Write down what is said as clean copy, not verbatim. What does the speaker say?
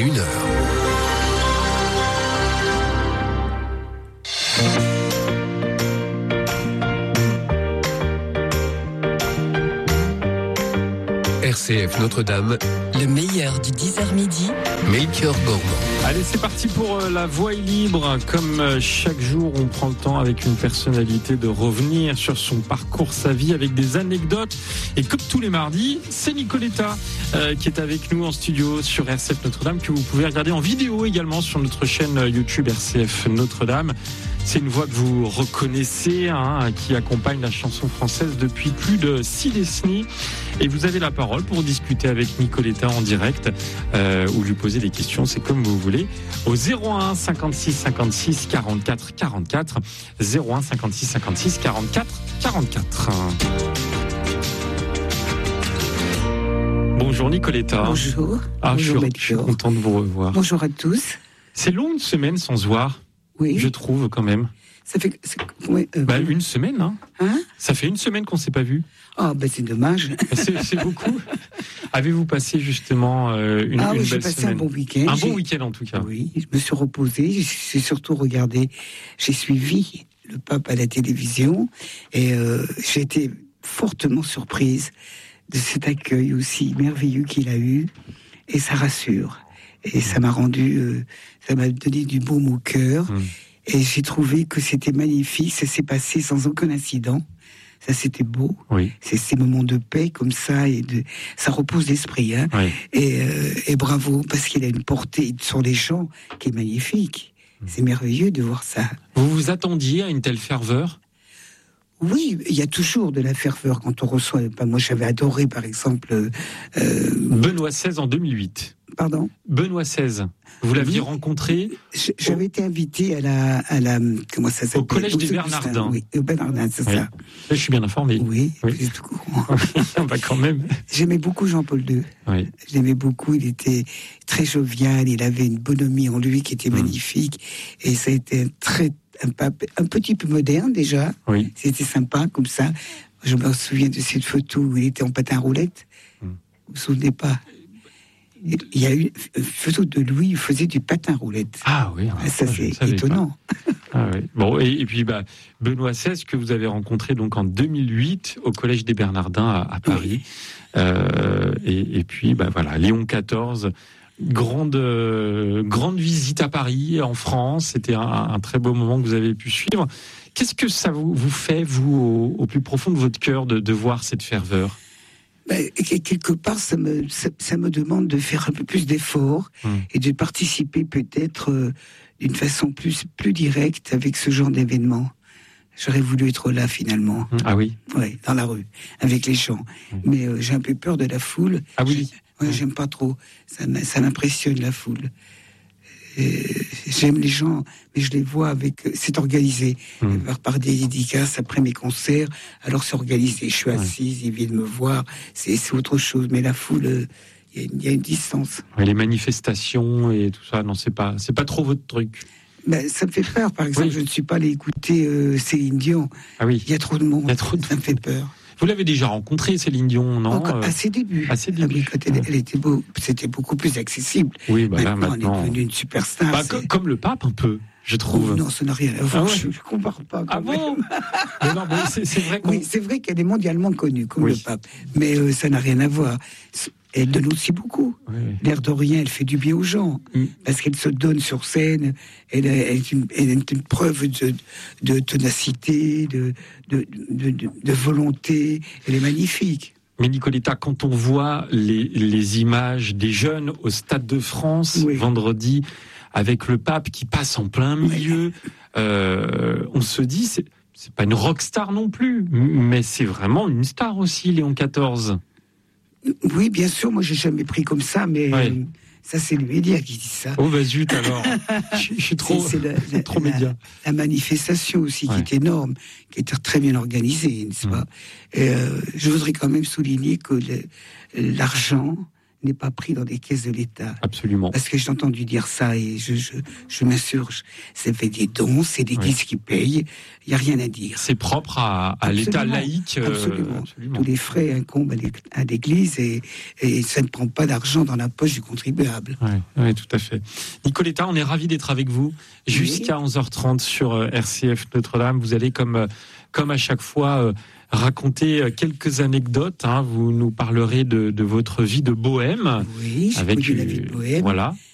1 heure. RCF Notre-Dame, le meilleur du 10h midi, Melchior Gormand. Allez, c'est parti pour La Voix est libre. Comme chaque jour, on prend le temps avec une personnalité de revenir sur son parcours, sa vie, avec des anecdotes. Et comme tous les mardis, c'est Nicoletta qui est avec nous en studio sur RCF Notre-Dame, que vous pouvez regarder en vidéo également sur notre chaîne YouTube RCF Notre-Dame. C'est une voix que vous reconnaissez, qui accompagne la chanson française depuis plus de 6 décennies. Et vous avez la parole pour discuter avec Nicoletta en direct ou lui poser des questions, c'est comme vous voulez. Au 01 56 56 44 44, 01 56 56 44 44. Bonjour Nicoletta. Bonjour. Bonjour, je suis content de vous revoir. Bonjour à tous. C'est long une semaine sans se voir. Oui. Je trouve quand même. Ça fait une semaine, hein. Ça fait une semaine qu'on ne s'est pas vu. Oh, c'est dommage. C'est beaucoup. Avez-vous passé justement une belle semaine? J'ai passé un bon week-end. Un bon week-end en tout cas. Oui, je me suis reposée. J'ai surtout regardé. J'ai suivi le pape à la télévision et j'ai été fortement surprise de cet accueil aussi merveilleux qu'il a eu. Et ça rassure. Et ça m'a ça m'a donné du baume au cœur. Et j'ai trouvé que c'était magnifique. Ça s'est passé sans aucun incident. Ça, c'était beau. Oui. C'est ces moments de paix comme ça, ça repose l'esprit. Oui. Et bravo, parce qu'il a une portée sur les gens qui est magnifique. C'est merveilleux de voir ça. Vous vous attendiez à une telle ferveur? Oui, il y a toujours de la ferveur quand on reçoit. Moi, j'avais adoré, par exemple... Benoît XVI en 2008. Pardon? Benoît XVI. Vous l'aviez rencontré? J'avais été invité à la comment ça s'appelle? Au collège des Bernardins. Oui, au Bernardins, c'est ça. Je suis bien informé. Oui. Vous êtes au courant. Quand même. J'aimais beaucoup Jean-Paul II. Oui. Je l'aimais beaucoup. Il était très jovial. Il avait une bonhomie en lui qui était magnifique. Et ça a été un pape un petit peu moderne déjà. Oui. C'était sympa comme ça. Je me souviens de cette photo où il était en patin roulette. Vous vous souvenez pas? Il y a eu une photo de lui, il faisait du patin roulette. Ah oui, ça c'est étonnant. Ah oui. Bon, et puis Benoît XVI que vous avez rencontré donc en 2008 au collège des Bernardins à Paris. Oui. Et puis voilà, Léon XIV. Grande visite à Paris, en France. C'était un très beau moment que vous avez pu suivre. Qu'est-ce que ça vous fait, vous, au plus profond de votre cœur, de voir cette ferveur? Quelque part, ça me demande de faire un peu plus d'efforts et de participer peut-être d'une façon plus directe avec ce genre d'événement. J'aurais voulu être là finalement. Ah oui? Oui, dans la rue, avec les gens. Mais j'ai un peu peur de la foule. Ah oui? J'aime pas trop. Ça m'impressionne, la foule. J'aime les gens, mais je les vois c'est organisé par des dédicaces après mes concerts. Alors c'est organisé. Je suis assise, ils viennent me voir. C'est autre chose. Mais la foule, il y a une distance. Les manifestations et tout ça, non, c'est pas trop votre truc. Ça me fait peur. Par exemple, je ne suis pas allé écouter Céline Dion. Ah oui. Il y a trop de monde. Ça me fait peur. Vous l'avez déjà rencontrée, Céline Dion, non? À ses débuts. Elle était c'était beaucoup plus accessible. Oui, maintenant, elle est devenue une superstar. Comme le pape, un peu, je trouve. Non, ça n'a rien à voir. Je ne compare pas. Bon? C'est vrai. Oui, c'est vrai qu'elle est mondialement connue, comme le pape. Mais ça n'a rien à voir. Elle donne aussi beaucoup. Oui. L'air de rien, elle fait du bien aux gens. Parce qu'elle se donne sur scène. Elle est une preuve de ténacité, de volonté. Elle est magnifique. Mais Nicoletta, quand on voit les images des jeunes au Stade de France, vendredi, avec le pape qui passe en plein milieu, on se dit, c'est pas une rockstar non plus, mais c'est vraiment une star aussi, Léon XIV. Oui, bien sûr, moi j'ai jamais pris comme ça, mais ça c'est les médias qui disent ça. Oh zut alors, je suis trop média. La manifestation aussi qui est énorme, qui est très bien organisée, n'est-ce pas? Et je voudrais quand même souligner que l'argent n'est pas pris dans des caisses de l'État. Absolument. Parce que j'ai entendu dire ça et je m'insurge. Ça fait des dons, c'est l'Église qui paye. Il n'y a rien à dire. C'est propre à l'État laïque. Absolument. Tous les frais incombent à l'Église et ça ne prend pas d'argent dans la poche du contribuable. Oui, tout à fait. Nicoletta, on est ravis d'être avec vous jusqu'à 11h30 sur RCF Notre-Dame. Vous allez, comme à chaque fois, raconter quelques anecdotes. Vous nous parlerez de votre vie de bohème. Oui, j'ai connu la vie de bohème. Voilà.